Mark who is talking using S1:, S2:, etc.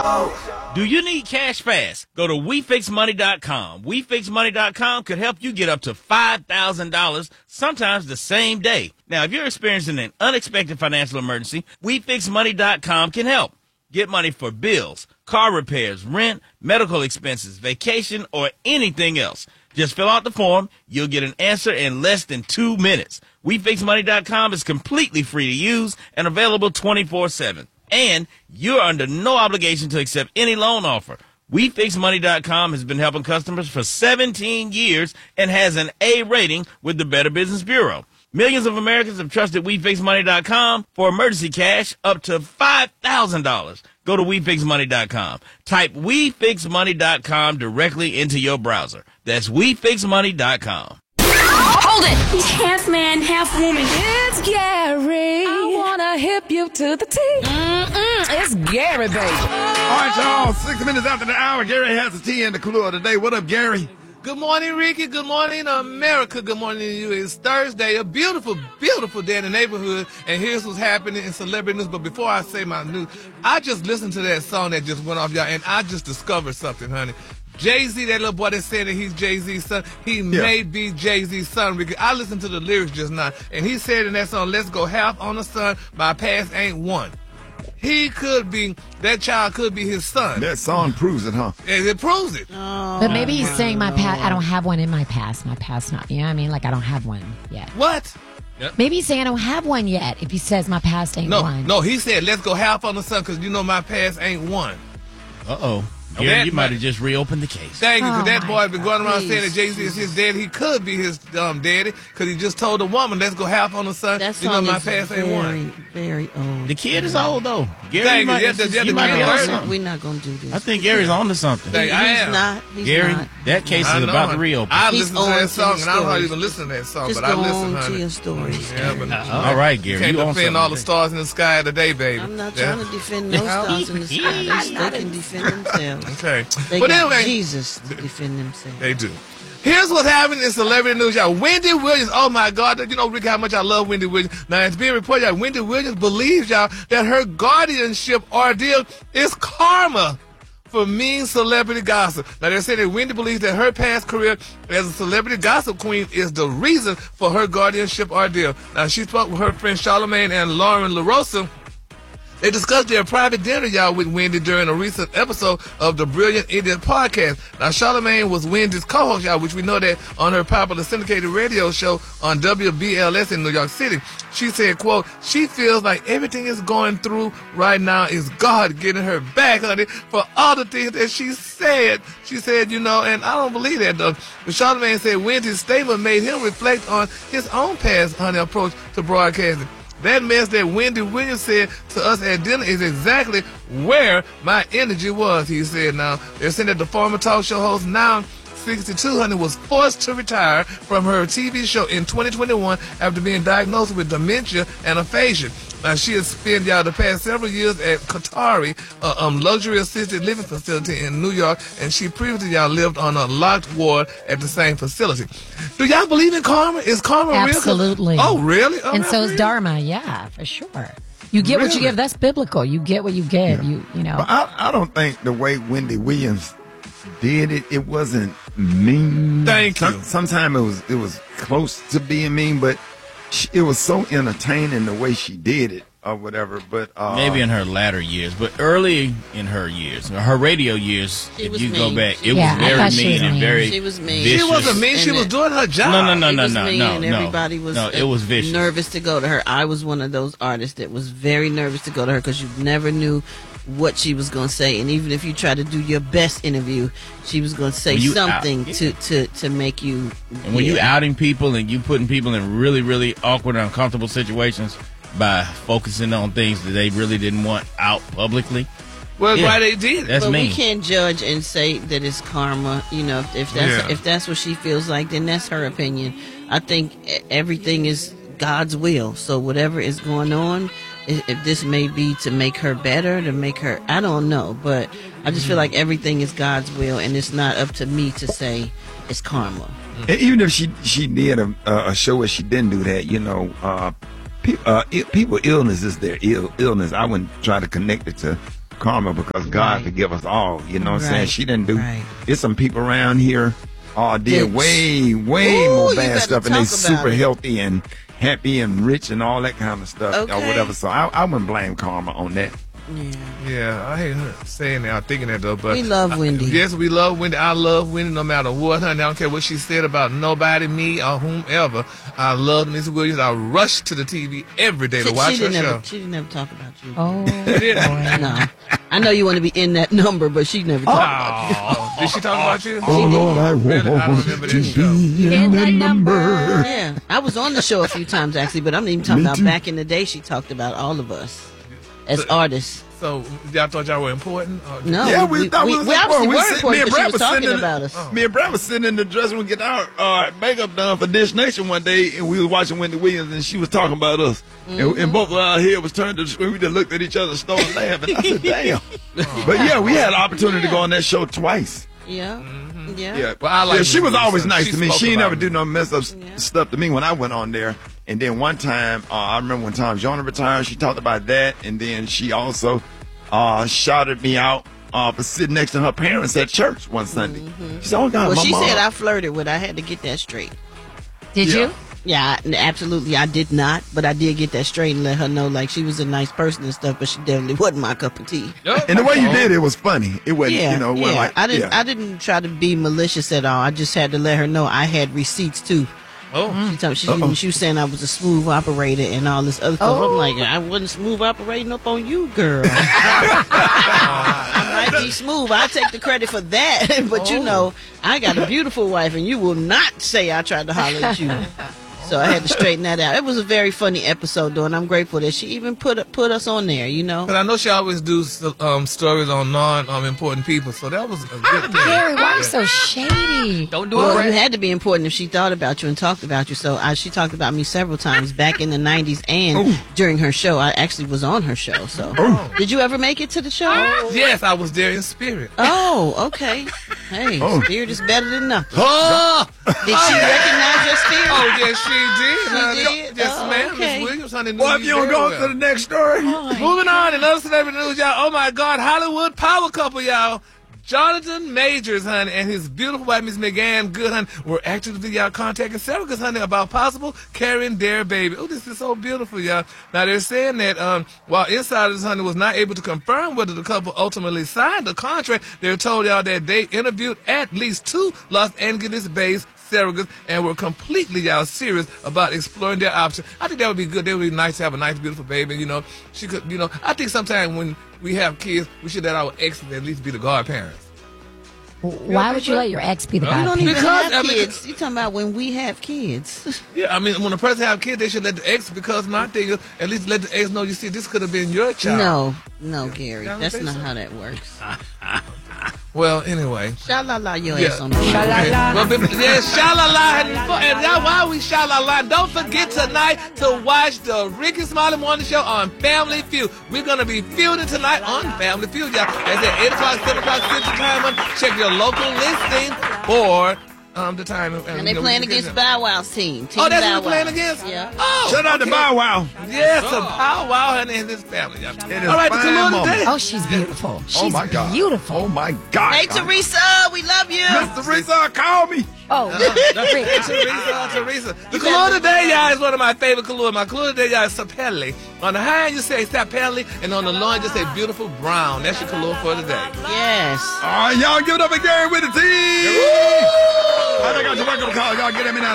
S1: Do you need cash fast? Go to WeFixMoney.com. WeFixMoney.com could help you get up to $5,000, sometimes the same day. Now, if you're experiencing an unexpected financial emergency, WeFixMoney.com can help. Get money for bills, car repairs, rent, medical expenses, vacation, or anything else. Just fill out the form. You'll get an answer in less than 2 minutes. WeFixMoney.com is completely free to use and available 24/7. And you're under no obligation to accept any loan offer. WeFixMoney.com has been helping customers for 17 years and has an A rating with the Better Business Bureau. Millions of Americans have trusted WeFixMoney.com for emergency cash up to $5,000. Go to WeFixMoney.com. Type WeFixMoney.com directly into your browser. That's WeFixMoney.com.
S2: Hold it! He's half man, half woman.
S3: It's Gary. I wanna hip you to the T. It's Gary, baby.
S4: All right, y'all. 6 minutes after the hour, Gary has the tea and the clue of the day. What up, Gary?
S5: Good morning, Ricky. Good morning, America. Good morning to you. It's Thursday, a beautiful, beautiful day in the neighborhood. And here's what's happening in celebrity news. But before I say my news, I just listened to that song that just went off, y'all, and I just discovered something, honey. Jay-Z, that little boy that's saying that he's Jay-Z's son, he may be Jay-Z's son, Ricky. I listened to the lyrics just now, and he said in that song, let's go half on the sun, my past ain't one. He could be, that child could be his son.
S4: That song proves it, huh?
S5: And it proves it.
S6: But maybe he's saying my past, I don't have one in my past. My past not, you know what I mean? Like I don't have one yet.
S5: What?
S6: Yep. Maybe he's saying I don't have one yet if he says my past ain't one.
S5: No, he said let's go half on the sun because you know my past ain't one.
S1: Uh-oh. Gary, you might have just reopened the case.
S5: Thank you, because that boy been going around saying that Jay-Z is his daddy. He could be his daddy, because he just told the woman, let's go half on the sun.
S7: That
S5: you know my
S7: song
S5: past
S7: is
S5: ain't one.
S7: very old.
S1: The kid is old, though. Gary
S5: Thank
S1: might,
S5: you.
S1: he might be on something.
S7: We're not going to do this.
S1: I think Gary's on to something.
S5: I am.
S7: Not.
S1: Gary,
S7: not.
S1: that case is about to reopen.
S5: I
S7: He's
S5: listened to that
S7: on
S5: song,
S7: to
S5: and I don't
S7: stories.
S5: even listen to that song,
S7: Just
S5: but I
S7: go
S5: listen,
S7: on
S5: honey.
S7: to your stories.
S5: Yeah, but
S1: all right, Gary.
S5: You can't
S1: you on
S5: defend all the
S1: something.
S5: stars in the sky today, baby.
S7: I'm not trying to defend no stars in the sky. They can defend themselves.
S5: Okay.
S7: They
S5: But
S7: got
S5: anyway,
S7: Jesus to defend themselves.
S5: they do. Here's what's happening in celebrity news, y'all. Wendy Williams, oh my God, you know, Rick, how much I love Wendy Williams. Now, it's being reported, y'all, Wendy Williams believes, y'all, that her guardianship ordeal is karma for mean celebrity gossip. Now, they're saying that Wendy believes that her past career as a celebrity gossip queen is the reason for her guardianship ordeal. Now, she spoke with her friend Charlamagne and Lauren LaRosa. They discussed their private dinner, y'all, with Wendy during a recent episode of the Brilliant Idiot podcast. Now, Charlamagne was Wendy's co-host, y'all, which we know that on her popular syndicated radio show on WBLS in New York City. She said, quote, she feels like everything is going through right now is God getting her back, honey, for all the things that she said. She said, you know, and I don't believe that, though. But Charlamagne said Wendy's statement made him reflect on his own past, honey, approach to broadcasting. That mess that Wendy Williams said to us at dinner is exactly where my energy was, he said. Now, they're saying that the former talk show host, now 62, honey, was forced to retire from her TV show in 2021 after being diagnosed with dementia and aphasia. Now, she has spent, y'all, the past several years at Qatari, luxury assisted living facility in New York, and she previously, y'all, lived on a locked ward at the same facility. Do y'all believe in karma? Is karma real?
S6: Absolutely.
S5: Oh, really? Oh,
S6: And so is
S5: really?
S6: Dharma, yeah, for sure. You get what you give. That's biblical. You get what you give.
S4: Yeah.
S6: You know.
S4: But I don't think the way Wendy Williams did it, it wasn't mean.
S5: Thank you.
S4: Sometimes it was close to being mean, but it was so entertaining the way she did it or whatever. But
S1: maybe in her latter years, but early in her years, her radio years,
S7: She
S1: if
S7: was
S1: you go
S7: mean.
S1: back, it
S6: Yeah, I
S1: was very
S6: thought she
S1: mean
S6: was
S1: and
S6: mean.
S1: very
S7: She was mean.
S1: vicious.
S5: She wasn't mean. She
S7: And
S5: was
S7: it-
S5: doing her job.
S1: No,
S7: It was mean, and
S1: no.
S7: everybody was
S1: No, it was vicious.
S7: nervous to go to her. I was one of those artists that was very nervous to go to her because you never knew what she was going to say, and even if you tried to do your best interview, she was going to say
S1: When you
S7: something
S1: out-
S7: to make you.
S1: And when you outing people and you putting people in really, really awkward and uncomfortable situations by focusing on things that they really didn't want out publicly,
S5: Well,
S1: Yeah.
S5: why they did it.
S1: That's
S7: but
S1: mean.
S7: we can't judge and say that it's karma. You know, if that's what she feels like, then that's her opinion. I think everything is God's will. So whatever is going on, if this may be to make her better, to make her, I don't know, but I just feel like everything is God's will, and it's not up to me to say it's karma.
S4: And even if she did a show where she didn't do that, you know, people illness is their illness. I wouldn't try to connect it to karma because God forgive us all. You know what I'm saying?
S7: Right.
S4: She didn't do.
S7: Right.
S4: There's some people around here did way
S7: Ooh,
S4: more
S7: you
S4: bad
S7: better
S4: stuff, and
S7: talk
S4: they
S7: about
S4: super
S7: it.
S4: healthy and happy and rich and all that kind of stuff or
S7: Okay.
S4: whatever. So I wouldn't blame karma on that.
S5: Yeah, I hate her saying that, thinking that though, but
S7: We love Wendy.
S5: Yes, we love Wendy. I love Wendy no matter what, honey. I don't care what she said about nobody, me, or whomever. I love Miss Williams. I rush to the TV every day to watch her show.
S7: She didn't ever talk about you.
S6: Oh,
S7: No. I know you want to be in that number, but she never talked about you.
S5: Oh, did she talk about you?
S4: Oh Lord, I
S5: Really? I
S4: want
S5: remember
S4: to
S5: this show.
S4: be in that number.
S7: Yeah, I was on the show a few times actually, but I'm not even talking
S4: Me
S7: about
S4: too.
S7: back in the day. She talked about all of us as artists.
S5: So y'all thought y'all were important? Or-
S7: No,
S4: Yeah,
S7: we
S4: thought
S7: obviously
S4: important.
S7: were
S4: Me
S7: important
S4: and
S7: because she
S4: Brad
S7: was
S4: was
S7: talking
S4: sitting
S7: about us.
S4: Me and Brad was sitting in the dressing room getting our makeup done for Dish Nation one day, and we was watching Wendy Williams, and she was talking about us. And both of our head was turned to the screen. We just looked at each other and started laughing. I said, damn. But yeah, we had an opportunity to go on that show twice.
S7: Yeah, yeah.
S4: Yeah,
S5: Well, I like
S4: yeah, she was
S5: Wendy,
S4: always
S5: so
S4: nice
S5: she
S4: to me.
S5: spoke
S4: She ain't
S5: about
S4: never
S5: me.
S4: do no mess up stuff to me when I went on there. And then one time, I remember when Tom Jonah retired, she talked about that. And then she also shouted me out for sitting next to her parents at church one Sunday. She said, "Oh God,
S7: Well,
S4: my
S7: she
S4: mom."
S7: said I flirted with her. I had to get that straight.
S6: did
S4: Yeah.
S6: you?
S7: Yeah, absolutely. I did not, but I did get that straight and let her know like she was a nice person and stuff, but she definitely wasn't my cup of tea.
S4: And the way you did it was funny. It wasn't,
S7: Yeah,
S4: you know, it wasn't
S7: yeah.
S4: like
S7: I didn't try to be malicious at all. I just had to let her know I had receipts too.
S5: Oh,
S7: She told she was saying I was a smooth operator and all this other stuff. I'm like, I wasn't smooth operating up on you, girl. I might be smooth. I take the credit for that. But you know, I got a beautiful wife, and you will not say I tried to holler at you. So I had to straighten that out. It was a very funny episode, though, and I'm grateful that she even put us on there. You know.
S5: but I know she always do stories on non-important people, so that was a good thing.
S6: Gary, why are you so shady?
S1: Don't do
S7: Well,
S1: it.
S7: you had to be important if she thought about you and talked about you. So she talked about me several times back in the 90s and during her show. I actually was on her show. So did you ever make it to the show?
S5: Yes, I was there in spirit.
S7: Oh, okay. Hey, spirit is better than nothing.
S5: Oh,
S7: Did she recognize your spirit?
S5: oh yes, she did.
S7: She did?
S5: Yes,
S7: Oh,
S5: ma'am.
S7: okay.
S5: Miss Williams, honey, knew
S4: Well, if you don't
S5: very
S4: go
S5: well.
S4: to the next story.
S5: Moving on, another celebrity news, y'all. Oh my God, Hollywood power couple, y'all. Jonathan Majors, honey, and his beautiful wife, Miss McGann Good, honey, were actively, y'all, contacting surrogates, honey, about possible carrying their baby. Oh, this is so beautiful, y'all. Now, they're saying that while insiders, honey, was not able to confirm whether the couple ultimately signed the contract, they're told, y'all, that they interviewed at least 2 Los Angeles-based surrogates and were completely, y'all, serious about exploring their options. I think that would be good. That would be nice to have a nice, beautiful baby. You know, she could, you know, I think sometimes when we have kids, we should let our exes at least be the godparents.
S6: Why would you let your ex be the
S7: You don't
S6: godparent?
S7: even
S5: Because,
S7: have
S5: I mean-
S7: kids. You talking about when we have kids?
S5: Yeah, I mean, when a person have kids, they should let the ex, because my thing is, at least let the ex know, you see, this could have been your child.
S7: No, Gary.
S5: Y'all don't
S7: That's
S5: think
S7: not
S5: so?
S7: how that works.
S5: Well, anyway.
S7: Sha-la-la your
S5: Yeah.
S7: ass on the
S5: Well, yeah, sha-la-la. And y'all, while we sha-la-la, don't forget tonight to watch the Ricky Smiley Morning Show on Family Feud. We're going to be feuding tonight on Family Feud, y'all. That's at 8 o'clock, 7 o'clock Central Time. Check your local listing for the time.
S7: And they playing against Bow Wow's team.
S5: Oh, that's
S7: Bow
S5: what they're playing
S7: Wow.
S5: against?
S7: Yeah.
S5: Oh,
S4: Shout out to
S5: okay.
S4: Bow Wow.
S5: Yes, to Bow Wow and his family. Y'all.
S4: It is
S5: All right, the
S4: fine
S5: Kalua
S4: moment.
S5: today.
S6: Oh, she's beautiful. She's
S4: Oh my God.
S6: beautiful.
S4: Oh my God.
S7: Hey, Teresa, we love you.
S4: Mr. Teresa, call me.
S6: Oh,
S5: Teresa. The Kalua today, y'all, is one of my favorite Kalua. My Kalua today, y'all, is Sapelli. On the high end, you say Sapelli, and on the low end, you say beautiful brown. That's your Kalua for today.
S7: Yes.
S4: All right, y'all give it up again with the team. I think I got your welcome call. Y'all get him in now.